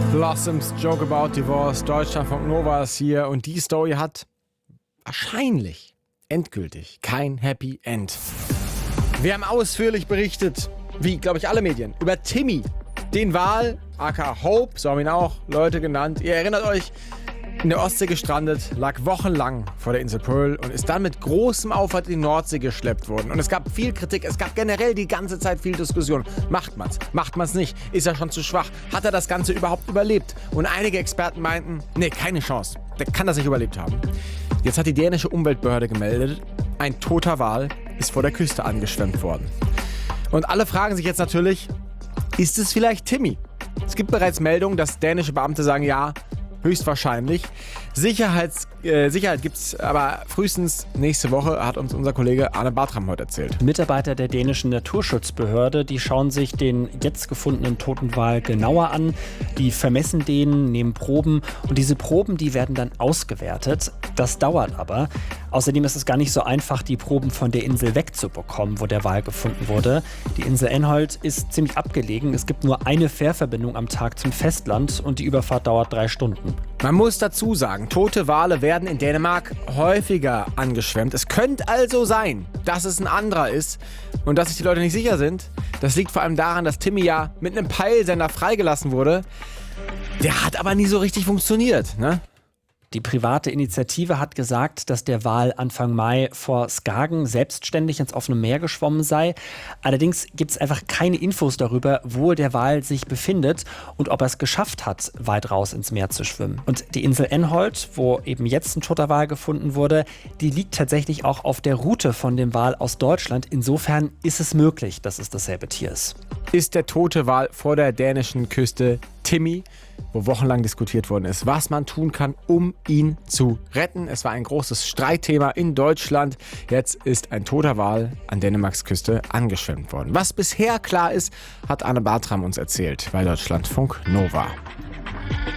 Blossoms Joke About Divorce, Deutschlandfunk Nova ist hier und die Story hat wahrscheinlich endgültig kein Happy End. Wir haben ausführlich berichtet, wie, glaube ich, alle Medien, über Timmy, den Wal, aka Hope, so haben ihn auch Leute genannt. Ihr erinnert euch, in der Ostsee gestrandet, lag wochenlang vor der Insel Pearl und ist dann mit großem Aufwand in die Nordsee geschleppt worden. Und es gab viel Kritik, es gab generell die ganze Zeit viel Diskussion. Macht man's? Macht man's nicht? Ist er schon zu schwach? Hat er das Ganze überhaupt überlebt? Und einige Experten meinten, nee, keine Chance. Der kann das nicht überlebt haben. Jetzt hat die dänische Umweltbehörde gemeldet, ein toter Wal ist vor der Küste angeschwemmt worden. Und alle fragen sich jetzt natürlich, ist es vielleicht Timmy? Es gibt bereits Meldungen, dass dänische Beamte sagen, ja, höchstwahrscheinlich. Sicherheit gibt's aber frühestens nächste Woche, hat uns unser Kollege Arne Bartram heute erzählt. Mitarbeiter der dänischen Naturschutzbehörde, die schauen sich den jetzt gefundenen toten Wal genauer an. Die vermessen den, nehmen Proben und diese Proben, die werden dann ausgewertet. Das dauert aber. Außerdem ist es gar nicht so einfach, die Proben von der Insel wegzubekommen, wo der Wal gefunden wurde. Die Insel Enholt ist ziemlich abgelegen. Es gibt nur eine Fährverbindung am Tag zum Festland und die Überfahrt dauert 3 Stunden. Man muss dazu sagen, tote Wale werden in Dänemark häufiger angeschwemmt. Es könnte also sein, dass es ein anderer ist und dass sich die Leute nicht sicher sind. Das liegt vor allem daran, dass Timmy ja mit einem Peilsender freigelassen wurde. Der hat aber nie so richtig funktioniert, ne? Die private Initiative hat gesagt, dass der Wal Anfang Mai vor Skagen selbstständig ins offene Meer geschwommen sei. Allerdings gibt es einfach keine Infos darüber, wo der Wal sich befindet und ob er es geschafft hat, weit raus ins Meer zu schwimmen. Und die Insel Enholt, wo eben jetzt ein toter Wal gefunden wurde, die liegt tatsächlich auch auf der Route von dem Wal aus Deutschland. Insofern ist es möglich, dass es dasselbe Tier ist. Ist der tote Wal vor der dänischen Küste Timmy, wo wochenlang diskutiert worden ist, was man tun kann, um ihn zu retten. Es war ein großes Streitthema in Deutschland. Jetzt ist ein toter Wal an Dänemarks Küste angeschwemmt worden. Was bisher klar ist, hat Arne Bartram uns erzählt bei Deutschlandfunk Nova.